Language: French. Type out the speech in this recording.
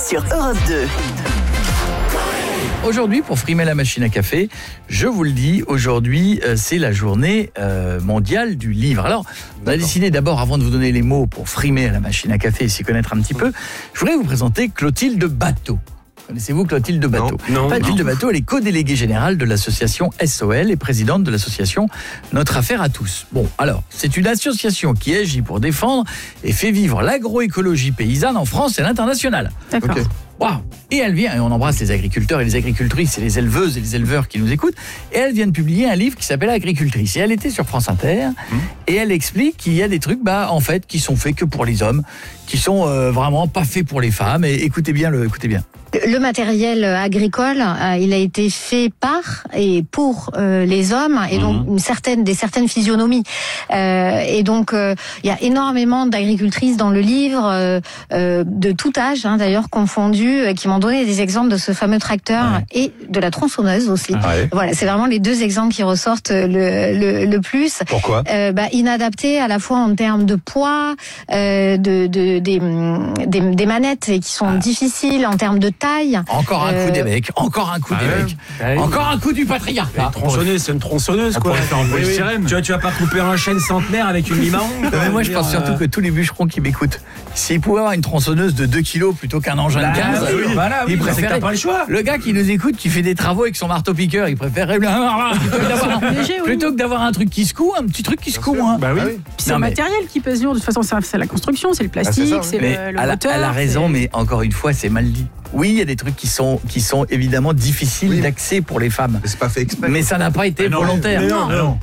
sur Europe 2. Aujourd'hui, pour frimer la machine à café, je vous le dis, aujourd'hui, c'est la journée mondiale du livre. Alors, on a décidé d'abord, avant de vous donner les mots pour frimer la machine à café et s'y connaître un petit peu, je voudrais vous présenter Clotilde Bateau. Connaissez-vous Clotilde Bateau? Non. Clotilde Bateau, elle est co-déléguée générale de l'association SOL et présidente de l'association Notre Affaire à tous. Bon, alors, c'est une association qui agit pour défendre et fait vivre l'agroécologie paysanne en France et à l'international. D'accord. Okay. Wow. Et elle vient, et on embrasse les agriculteurs et les agricultrices et les éleveuses et les éleveurs qui nous écoutent, et elle vient de publier un livre qui s'appelle Agricultrice. Et elle était sur France Inter, et elle explique qu'il y a des trucs, en fait, qui sont faits que pour les hommes, qui sont vraiment pas faits pour les femmes. Et écoutez bien. Le matériel agricole, il a été fait par et pour les hommes, et donc des certaines physionomies. Et donc, il y a énormément d'agricultrices dans le livre, de tout âge, d'ailleurs confondu, qui m'ont donné des exemples de ce fameux tracteur et de la tronçonneuse aussi. Voilà, c'est vraiment les deux exemples qui ressortent le plus. Pourquoi ? Inadapté à la fois en termes de poids, des manettes qui sont difficiles, en termes de taille. Encore un coup des mecs, encore un coup des mecs, encore un coup du patriarcat. C'est une tronçonneuse, quoi. Tu vas pas couper un chêne centenaire avec une limaron. Mais moi, je pense surtout que tous les bûcherons qui m'écoutent, s'ils pouvaient avoir une tronçonneuse de 2 kilos plutôt qu'un engin de 15, ils préfèrent pas le choix. Le gars qui nous écoute, qui fait des travaux avec son marteau-piqueur, il préférerait plutôt que d'avoir un truc qui secoue, un petit truc qui secoue. C'est le matériel qui pèse lourd. De toute façon, c'est la construction, c'est le plastique, c'est le moteur. Elle a raison, mais encore une fois, c'est mal dit. Oui, il y a des trucs qui sont évidemment difficiles d'accès pour les femmes. Mais c'est pas fait exprès. Mais ça n'a pas été volontaire. Non.